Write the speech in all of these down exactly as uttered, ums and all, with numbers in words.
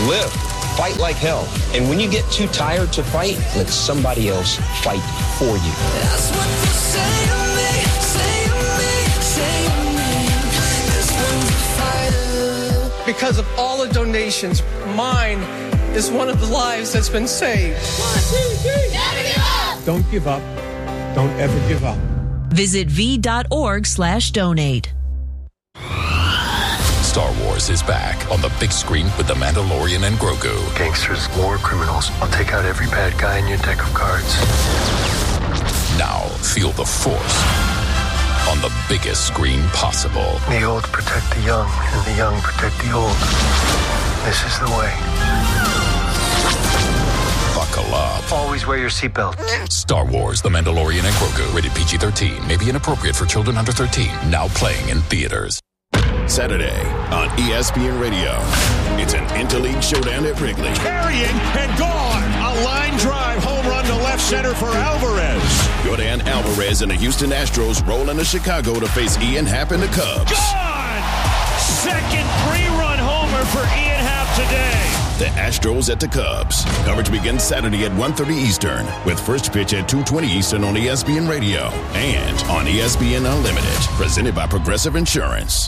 Live. Fight like hell. And when you get too tired to fight, let somebody else fight for you. That's what they say to me, say to me, say to me. This one's a fighter. Because of all the donations, mine is one of the lives that's been saved. One, two, three. Never give up. Don't give up. Don't ever give up. Visit v.org slash donate. Star Wars is back on the big screen with The Mandalorian and Grogu. Gangsters, war criminals. I'll take out every bad guy in your deck of cards. Now feel the Force on the biggest screen possible. The old protect the young, and the young protect the old. This is the way. Buckle up. Always wear your seatbelt. Star Wars, The Mandalorian and Grogu. Rated P G thirteen. May be inappropriate for children under thirteen. Now playing in theaters. Saturday on E S P N Radio. It's an interleague showdown at Wrigley. Carrying and gone. A line drive home run to left center for Alvarez. Jordan Alvarez and the Houston Astros roll into Chicago to face Ian Happ and the Cubs. Gone! Second three-run homer for Ian Happ today. The Astros at the Cubs. Coverage begins Saturday at one thirty Eastern with first pitch at two twenty Eastern on E S P N Radio and on E S P N Unlimited. Presented by Progressive Insurance.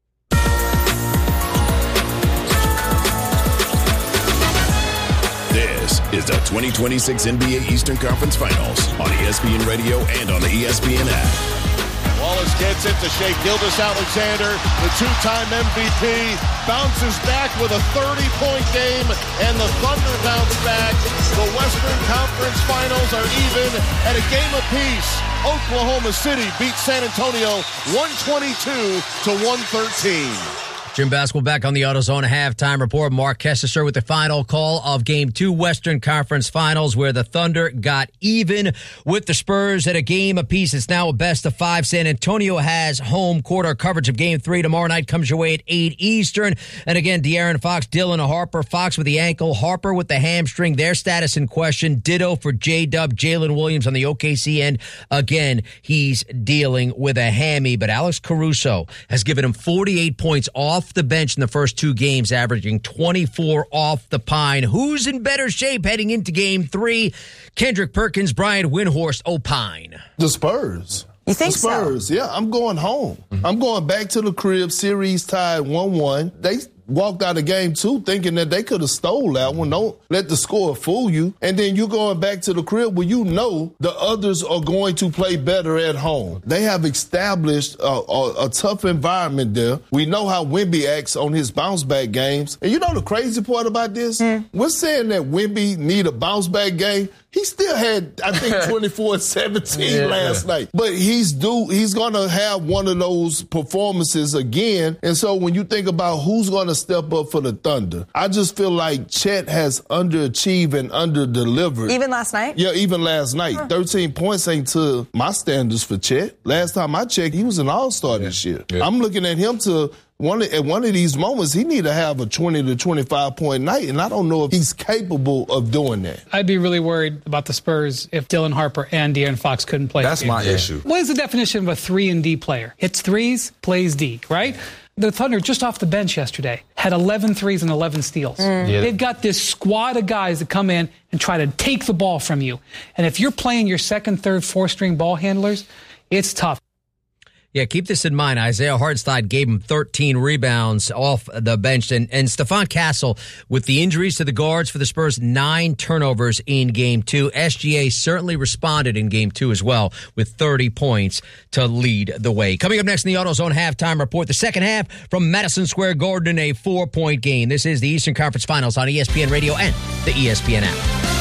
This is the twenty twenty-six N B A Eastern Conference Finals on E S P N Radio and on the E S P N app. Wallace gets it to Shai Gilgeous-Alexander, the two-time M V P, bounces back with a thirty-point game, and the Thunder bounce back. The Western Conference Finals are even at a game apiece. Oklahoma City beats San Antonio one twenty-two to one thirteen. Jim Basketball back on the AutoZone halftime report. Mark Kesteser with the final call of Game two Western Conference Finals, where the Thunder got even with the Spurs at a game apiece. It's now a best of five. San Antonio has home court. Our coverage of Game three tomorrow night comes your way at eight Eastern. And again, De'Aaron Fox, Dylan Harper. Fox with the ankle, Harper with the hamstring. Their status in question. Ditto for J-Dub, Jalen Williams on the O K C end. Again, he's dealing with a hammy. But Alex Caruso has given him forty-eight points off the bench in the first two games, averaging twenty-four off the pine. Who's in better shape heading into Game three? Kendrick Perkins, Brian Windhorst opine. The Spurs. You think the Spurs, so? Yeah, I'm going home. Mm-hmm. I'm going back to the crib. Series tied one one. They walked out of game two thinking that they could have stole that one. Don't let the score fool you. And then you're going back to the crib where you know the others are going to play better at home. They have established a, a, a tough environment there. We know how Wemby acts on his bounce-back games. And you know the crazy part about this? Mm. We're saying that Wemby need a bounce-back game. He still had, I think, twenty-four seventeen yeah. last night. But he's due, he's going to have one of those performances again. And so when you think about who's going to step up for the Thunder, I just feel like Chet has underachieved and underdelivered. Even last night? Yeah, even last night. Huh. thirteen points ain't to my standards for Chet. Last time I checked, he was an all-star yeah. this year. Yeah. I'm looking at him to... One, at one of these moments, he need to have a twenty to twenty-five point night, and I don't know if he's capable of doing that. I'd be really worried about the Spurs if Dylan Harper and De'Aaron Fox couldn't play. That's my yeah. issue. What is the definition of a three and D player? Hits threes, plays D, right? The Thunder, just off the bench yesterday, had eleven threes and eleven steals. Mm. Yeah. They've got this squad of guys that come in and try to take the ball from you. And if you're playing your second, third, fourth-string ball handlers, it's tough. Yeah, keep this in mind. Isaiah Hartenstein gave him thirteen rebounds off the bench. And, and Stephon Castle, with the injuries to the guards for the Spurs, nine turnovers in Game two. S G A certainly responded in Game two as well with thirty points to lead the way. Coming up next in the AutoZone halftime report, the second half from Madison Square Garden, a four-point game. This is the Eastern Conference Finals on E S P N Radio and the E S P N app.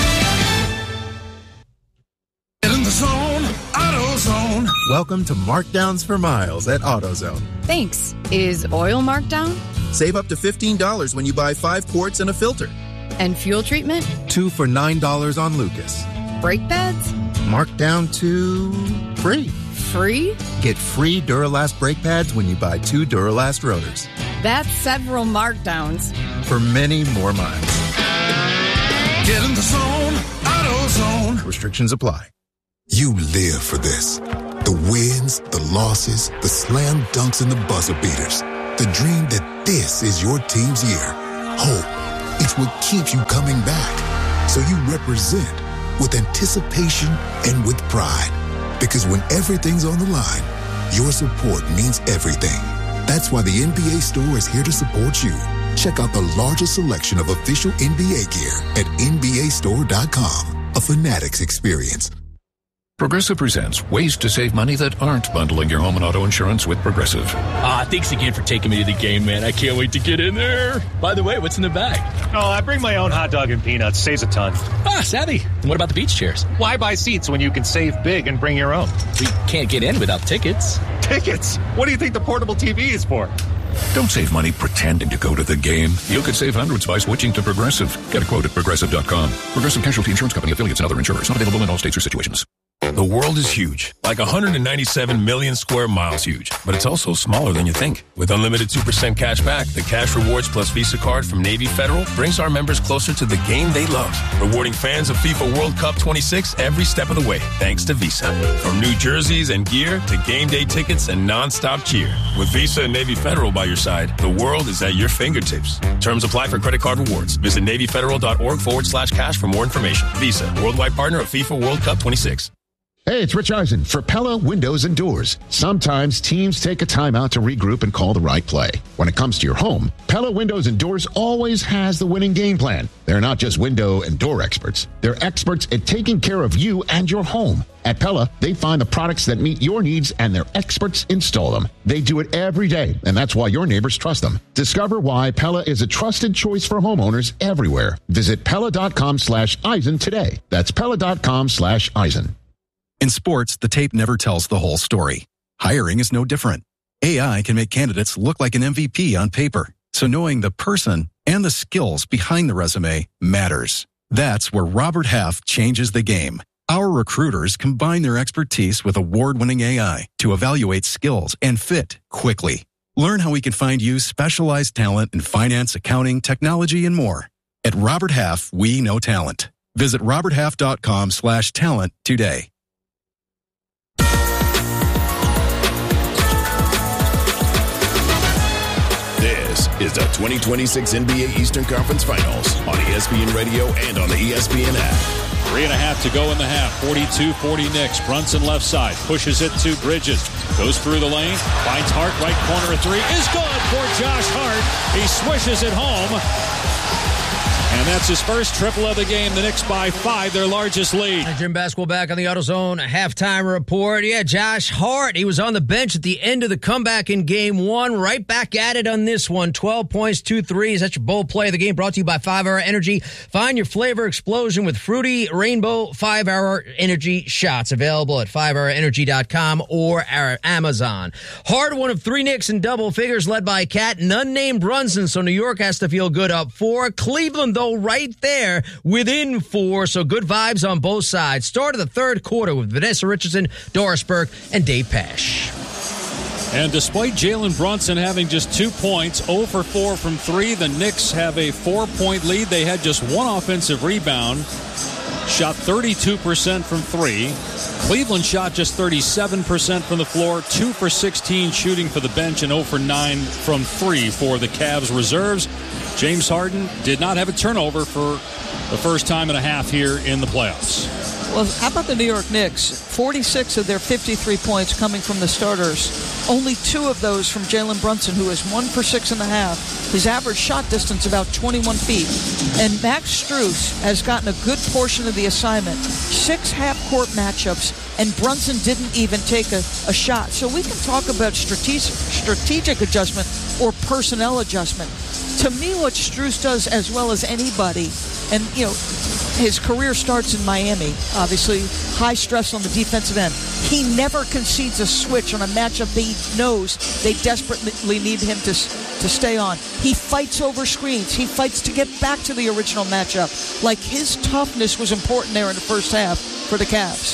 In the zone, AutoZone. Welcome to Markdowns for Miles at AutoZone. Thanks. Is oil marked down? Save up to fifteen dollars when you buy five quarts and a filter. And fuel treatment? Two for nine dollars on Lucas. Brake pads? Marked down to free. Free? Get free Duralast brake pads when you buy two Duralast rotors. That's several markdowns. For many more miles. Get in the zone, AutoZone. Restrictions apply. You live for this. The wins, the losses, the slam dunks, and the buzzer beaters. The dream that this is your team's year. Hope It's what keeps you coming back. So you represent with anticipation and with pride. Because when everything's on the line, your support means everything. That's why the N B A store is here to support you. Check out the largest selection of official N B A gear at N B A store dot com. A Fanatics experience. Progressive presents ways to save money that aren't bundling your home and auto insurance with Progressive. Ah, thanks again for taking me to the game, man. I can't wait to get in there. By the way, what's in the bag? Oh, I bring my own hot dog and peanuts. Saves a ton. Ah, savvy. And what about the beach chairs? Why buy seats when you can save big and bring your own? We can't get in without tickets. Tickets? What do you think the portable T V is for? Don't save money pretending to go to the game. You could save hundreds by switching to Progressive. Get a quote at progressive dot com. Progressive Casualty Insurance Company, affiliates, and other insurers. Not available in all states or situations. The world is huge, like one hundred ninety-seven million square miles huge, but it's also smaller than you think. With unlimited two percent cash back, the Cash Rewards Plus Visa card from Navy Federal brings our members closer to the game they love, rewarding fans of FIFA World Cup twenty-six every step of the way, thanks to Visa. From new jerseys and gear to game day tickets and non-stop cheer. With Visa and Navy Federal by your side, the world is at your fingertips. Terms apply for credit card rewards. Visit NavyFederal.org forward slash cash for more information. Visa, worldwide partner of FIFA World Cup twenty-six. Hey, it's Rich Eisen for Pella Windows and Doors. Sometimes teams take a timeout to regroup and call the right play. When it comes to your home, Pella Windows and Doors always has the winning game plan. They're not just window and door experts. They're experts at taking care of you and your home. At Pella, they find the products that meet your needs and their experts install them. They do it every day, and that's why your neighbors trust them. Discover why Pella is a trusted choice for homeowners everywhere. Visit Pella.com slash Eisen today. That's Pella.com slash Eisen. In sports, the tape never tells the whole story. Hiring is no different. A I can make candidates look like an M V P on paper. So knowing the person and the skills behind the resume matters. That's where Robert Half changes the game. Our recruiters combine their expertise with award-winning A I to evaluate skills and fit quickly. Learn how we can find you specialized talent in finance, accounting, technology, and more. At Robert Half, we know talent. Visit roberthalf.com slash talent today. This is the twenty twenty-six N B A Eastern Conference Finals on E S P N Radio and on the E S P N app. Three and a half to go in the half. forty-two forty Knicks. Brunson left side. Pushes it to Bridges. Goes through the lane. Finds Hart. Right corner. A three is good for Josh Hart. He swishes it home. And that's his first triple of the game. The Knicks by five, their largest lead. Jim Basketball back on the AutoZone halftime report. Yeah, Josh Hart, he was on the bench at the end of the comeback in game one. Right back at it on this one. twelve points, two threes. That's your bold play of the game, brought to you by five hour Energy. Find your flavor explosion with Fruity Rainbow five hour Energy shots. Available at five hour energy dot com or our Amazon. Hart, one of three Knicks in double figures, led by Cat, none named Brunson, so New York has to feel good up four. Cleveland, though, right there within four, so good vibes on both sides. Start of the third quarter with Vanessa Richardson, Doris Burke, and Dave Pasch. And despite Jalen Brunson having just two points, zero for four from three, the Knicks have a four-point lead. They had just one offensive rebound, shot thirty-two percent from three. Cleveland shot just thirty-seven percent from the floor, two for sixteen shooting for the bench, and zero for nine from three for the Cavs reserves. James Harden did not have a turnover for the first time and a half here in the playoffs. Well, how about the New York Knicks? forty-six of their fifty-three points coming from the starters. Only two of those from Jalen Brunson, who is one for six and a half. His average shot distance about twenty-one feet. And Max Strus has gotten a good portion of the assignment. Six half-court matchups, and Brunson didn't even take a, a shot. So we can talk about strategic, strategic adjustment or personnel adjustment. To me, what Strus does as well as anybody, and, you know, his career starts in Miami, obviously, high stress on the defensive end. He never concedes a switch on a matchup that he knows they desperately need him to, to stay on. He fights over screens. He fights to get back to the original matchup. Like, his toughness was important there in the first half for the Cavs.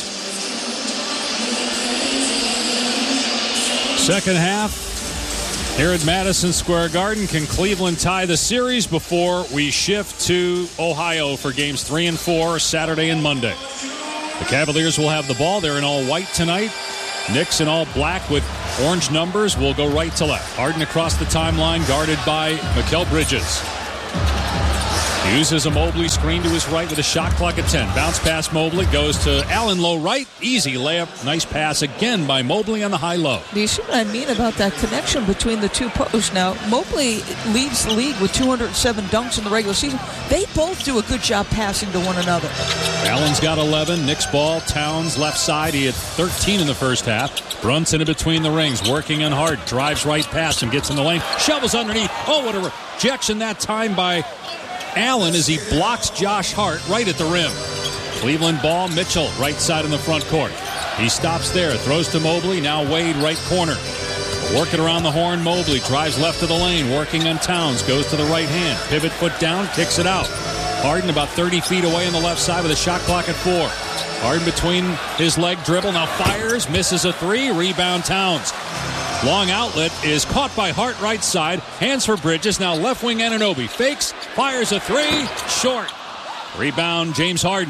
Second half. Here at Madison Square Garden, can Cleveland tie the series before we shift to Ohio for games three and four, Saturday and Monday? The Cavaliers will have the ball. They're in all white tonight. Knicks in all black with orange numbers will go right to left. Harden across the timeline, guarded by Mikal Bridges. Uses a Mobley screen to his right with a shot clock at ten. Bounce pass Mobley goes to Allen low right. Easy layup. Nice pass again by Mobley on the high-low. Do you see what I mean about that connection between the two posts? Now, Mobley leads the league with two hundred seven dunks in the regular season. They both do a good job passing to one another. Allen's got eleven. Knicks ball. Towns left side. He had thirteen in the first half. Brunson in between the rings, working on hard. Drives right past him, gets in the lane. Shovels underneath. Oh, what a rejection that time by Allen as he blocks Josh Hart right at the rim. Cleveland ball. Mitchell right side in the front court. He stops there. Throws to Mobley. Now Wade right corner. Working around the horn. Mobley drives left of the lane. Working on Towns. Goes to the right hand. Pivot foot down. Kicks it out. Harden about thirty feet away on the left side with a shot clock at four. Harden between his leg dribble. Now fires. Misses a three. Rebound Towns. Long outlet is caught by Hart right side. Hands for Bridges. Now left wing Anunoby. Fakes. Fires a three. Short. Rebound James Harden.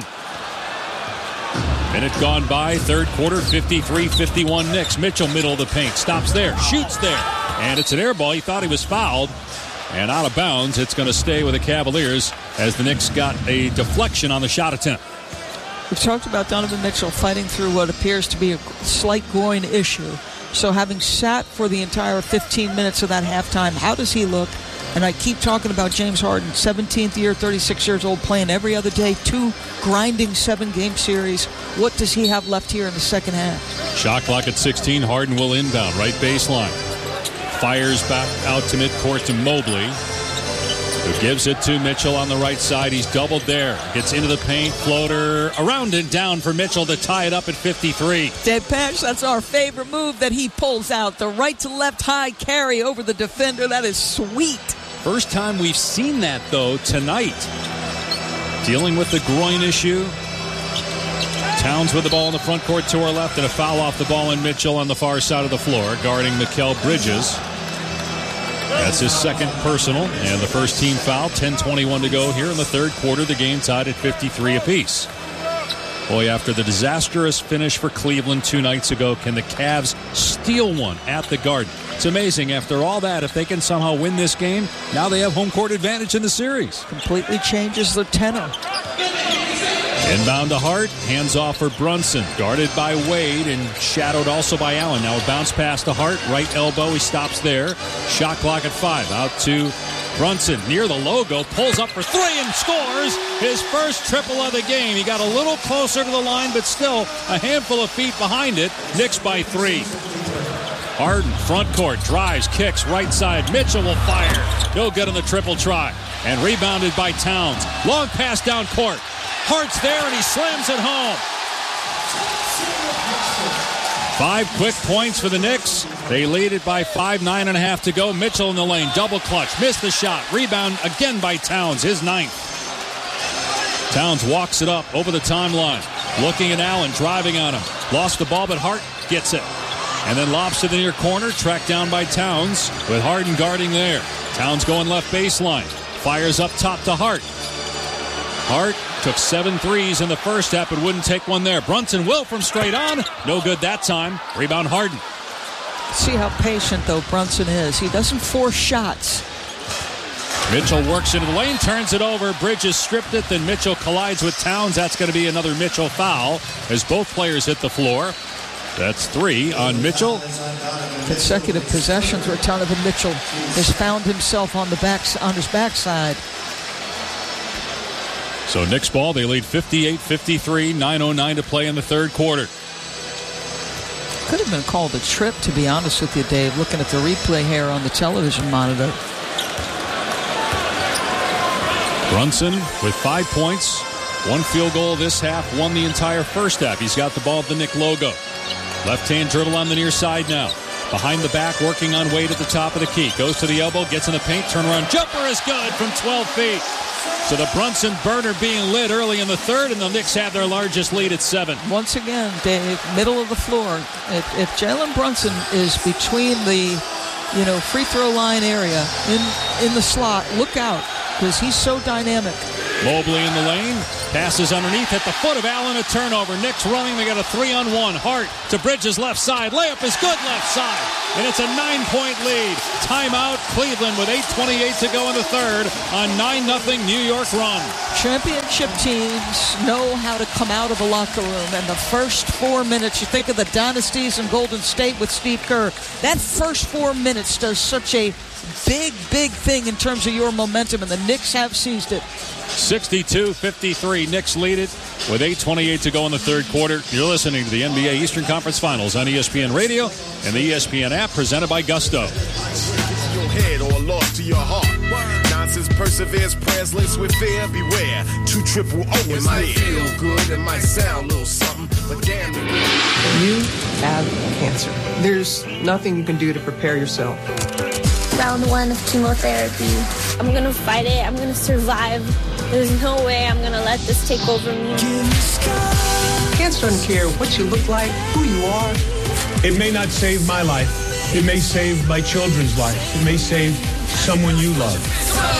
Minute gone by. Third quarter. fifty-three fifty-one Knicks. Mitchell middle of the paint. Stops there. Shoots there. And it's an air ball. He thought he was fouled. And out of bounds. It's going to stay with the Cavaliers as the Knicks got a deflection on the shot attempt. We've talked about Donovan Mitchell fighting through what appears to be a slight groin issue. So having sat for the entire fifteen minutes of that halftime, how does he look? And I keep talking about James Harden, seventeenth year, thirty-six years old, playing every other day, two grinding seven-game series. What does he have left here in the second half? Shot clock at sixteen. Harden will inbound, right baseline. Fires back out to midcourt to Mobley, who gives it to Mitchell on the right side. He's doubled there. Gets into the paint. Floater around and down for Mitchell to tie it up at fifty-three. Dead Patch, that's our favorite move that he pulls out. The right to left high carry over the defender. That is sweet. First time we've seen that, though, tonight. Dealing with the groin issue. Towns with the ball in the front court to our left, and a foul off the ball, and Mitchell on the far side of the floor, guarding Mikal Bridges. That's his second personal, and the first team foul. ten twenty-one to go here in the third quarter. The game tied at fifty-three apiece. Boy, after the disastrous finish for Cleveland two nights ago, can the Cavs steal one at the Garden? It's amazing. After all that, if they can somehow win this game, now they have home court advantage in the series. Completely changes the tenor. Inbound to Hart, hands off for Brunson, guarded by Wade and shadowed also by Allen. Now a bounce pass to Hart, right elbow, he stops there. Shot clock at five, out to Brunson near the logo, pulls up for three and scores his first triple of the game. He got a little closer to the line, but still a handful of feet behind it. Knicks by three. Harden, front court, drives, kicks, right side. Mitchell will fire. He'll get on the triple try. And rebounded by Towns. Long pass down court. Hart's there, and he slams it home. Five quick points for the Knicks. They lead it by five, nine and a half to go. Mitchell in the lane, double clutch, missed the shot. Rebound again by Towns, his ninth. Towns walks it up over the timeline. Looking at Allen, driving on him. Lost the ball, but Hart gets it. And then lobs to the near corner, tracked down by Towns, with Harden guarding there. Towns going left baseline. Fires up top to Hart. Hart took seven threes in the first half, but wouldn't take one there. Brunson will from straight on. No good that time. Rebound Harden. See how patient, though, Brunson is. He doesn't force shots. Mitchell works into the lane, turns it over. Bridges stripped it, then Mitchell collides with Towns. That's going to be another Mitchell foul as both players hit the floor. That's three on Mitchell. Consecutive possessions where Donovan Mitchell has found himself on the back, on his backside. So Knicks ball, they lead fifty-eight fifty-three, nine oh nine to play in the third quarter. Could have been called a trip, to be honest with you, Dave, looking at the replay here on the television monitor. Brunson with five points, one field goal this half, won the entire first half. He's got the ball at the Knick logo. Left-hand dribble on the near side now. Behind the back, working on Wade at the top of the key. Goes to the elbow, gets in the paint, turnaround jumper is good from twelve feet. So the Brunson burner being lit early in the third, and the Knicks have their largest lead at seven. Once again, Dave, middle of the floor. If, if Jalen Brunson is between the, you know, free throw line area in in the slot, look out, because he's so dynamic. Mobley in the lane. Passes underneath at the foot of Allen. A turnover. Knicks running. They got a three-on-one. Hart to Bridges left side. Layup is good left side. And it's a nine-point lead. Timeout. Cleveland with eight twenty-eight to go in the third. A nine nothing New York run. Championship teams know how to come out of a locker room. And the first four minutes, you think of the dynasties in Golden State with Steve Kerr. That first four minutes does such a big, big thing in terms of your momentum. And the Knicks have seized it. sixty-two fifty-three. Knicks lead it with eight twenty-eight to go in the third quarter. You're listening to the N B A Eastern Conference Finals on E S P N Radio and the E S P N app presented by Gusto. Your head or lost to your heart. Nonsense perseveres, prayers laced with fear. Beware, two triple O is near. It might feel good, it might sound a little something, but damn it. You have cancer. There's nothing you can do to prepare yourself. Round one of chemotherapy. I'm gonna fight it. I'm gonna survive. There's no way I'm gonna let this take over me. Cancer doesn't care what you look like, who you are. It may not save my life. It may save my children's life. It may save someone you love.